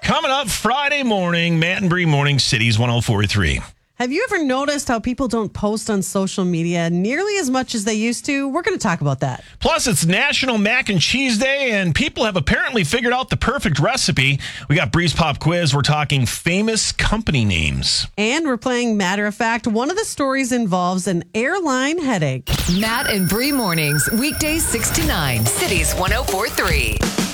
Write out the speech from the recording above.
Coming up Friday morning, Matt and Bree Morning Cities 104.3. Have you ever noticed how people don't post on social media nearly as much as they used to? We're going to talk about that. Plus, it's National Mac and Cheese Day, and people have apparently figured out the perfect recipe. We got Bree's Pop Quiz. We're talking famous company names. And we're playing Matter of Fact. One of the stories involves an airline headache. Matt and Bree Mornings, weekdays 6 to 9, Cities 104.3.